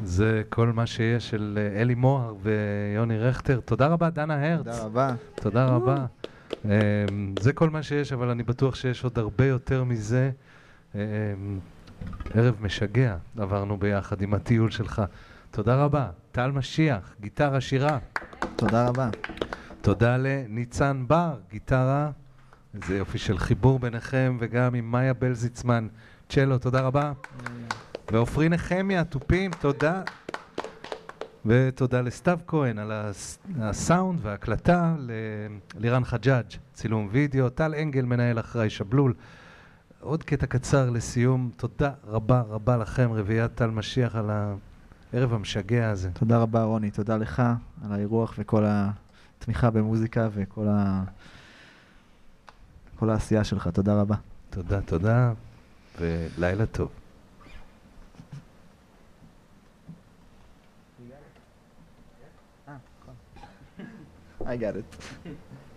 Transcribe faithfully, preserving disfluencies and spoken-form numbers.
זה כל מה שיש של אלי מוהר ויוני רכטר. תודה רבה, דנה הרץ. תודה רבה. תודה רבה. זה כל מה שיש, אבל אני בטוח שיש עוד הרבה יותר מזה. ערב משגע עברנו ביחד עם הטיול שלך. תודה רבה. טל משיח, גיטרה שירה. תודה רבה. תודה לניצן בר, גיטרה. זה יופי של חיבור ביניכם, וגם עם מאיה בלזיצמן, צ'לו, תודה רבה. ועופרי נחמיה, תופים, תודה. ותודה לסתיו כהן על הסאונד וההקלטה, לירן חג'אג', צילום וידאו, טל אנגל, מנהל אחראי שבלול. עוד קטע קצר לסיום, תודה רבה רבה לכם, רביעיית טל משיח, על הערב המשגע הזה. תודה רבה רוני, תודה לך על האירוח וכל התמיכה במוזיקה וכל ה... כל העשייה שלך, תודה רבה. תודה, תודה, ולילה טוב. I got it.